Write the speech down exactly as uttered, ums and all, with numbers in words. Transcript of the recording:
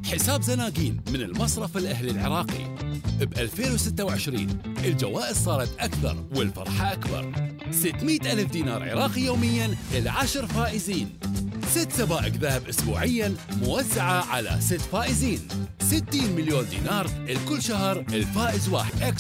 حساب زناقين من المصرف الأهلي العراقي. ب ألفين وستة وعشرين الجوائز صارت أكثر والفرحة أكبر. ستمئة ألف دينار عراقي يومياً للعشر فائزين. ست سبائك ذهب أسبوعياً موزعة على ست فائزين. ستين مليون دينار لكل شهر الفائز واحد.